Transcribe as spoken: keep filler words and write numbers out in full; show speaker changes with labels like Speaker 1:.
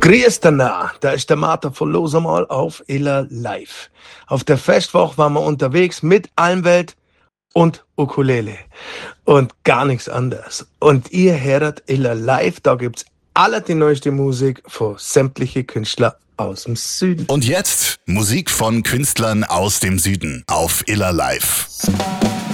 Speaker 1: Grüß danach, da ist der Martha von Los einmal auf Iller Live. Auf der Festwoche waren wir unterwegs mit Almwelt und Ukulele und gar nichts anderes. Und ihr hört Iller Live, da gibt's alle die neueste Musik von sämtliche Künstler aus dem Süden.
Speaker 2: Und jetzt Musik von Künstlern aus dem Süden auf Iller Live.